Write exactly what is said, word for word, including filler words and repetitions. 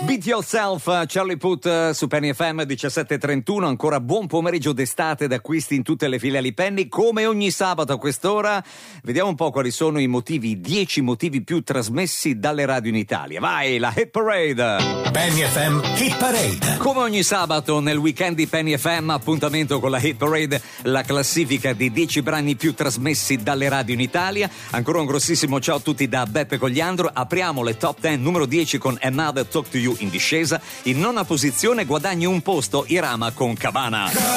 Beat Yourself, Charlie Puth su Penny F M diciassette e trentuno. Ancora buon pomeriggio d'estate da acquisti in tutte le filiali Penny. Come ogni sabato a quest'ora vediamo un po' quali sono i motivi, i dieci motivi più trasmessi dalle radio in Italia. Vai, la Hit Parade. Penny F M Hit Parade. Come ogni sabato nel weekend di Penny F M, appuntamento con la Hit Parade, la classifica dei dieci brani più trasmessi dalle radio in Italia. Ancora un grossissimo ciao a tutti da Beppe Cogliandro. Apriamo le top dieci, numero dieci con Another Talk to You in discesa. In nona posizione guadagna un posto Irama con Cabana.